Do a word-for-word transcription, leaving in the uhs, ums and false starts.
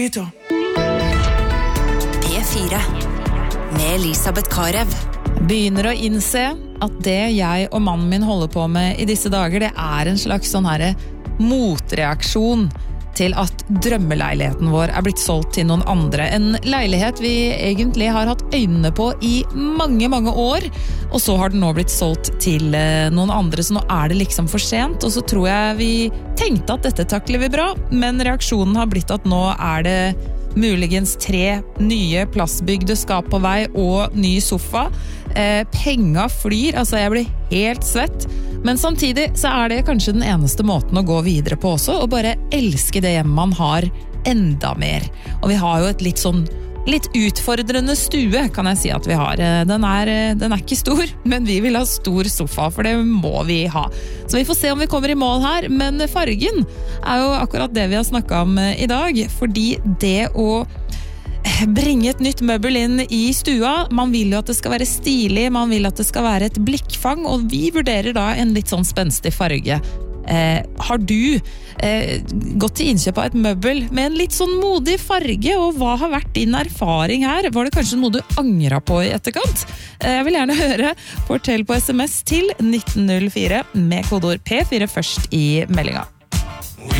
P fire med Elisabeth Karev. Begynner å innse at det jeg og mannen min holder på med i disse dager, det er en slags sånn her motreaksjon til at drømmeleiligheten vår er blitt solgt til noen andre. En leilighet vi egentlig har hatt øynene på i mange, mange år, og så har den nå blitt solgt til noen andre, så nå er det liksom for sent, og så tror jeg vi tenkte at dette takler vi bra, men reaksjonen har blitt at nå er det muligens tre nye plassbygde skap på vei og ny sofa. Eh, penga flyr, altså jeg blir helt svett, men samtidig så er det kanskje den eneste måten å gå videre på også, og bare elske det hjemmet man har enda mer. Og vi har jo et litt sånn litt utfordrende stue, kan jeg si at vi har. Den er, den er ikke stor, men vi vil ha stor sofa, for det må vi ha. Så vi får se om vi kommer i mål her, men fargen er jo akkurat det vi har snakket om i dag, fordi det å bringe et nytt møbel inn i stua, man vil jo at det skal være stilig, man vil at det skal være et blikkfang, og vi vurderer da en litt sånn spenstig farge. Eh, har du eh, gått til innkjøp av et møbel med en litt sånn modig farge, og hva har vært din erfaring her? Var det kanskje noe du angret på i etterkant? Eh, jeg vil gjerne høre. Fortell på sms til nitten null fire med kodeord P fire først i meldinga.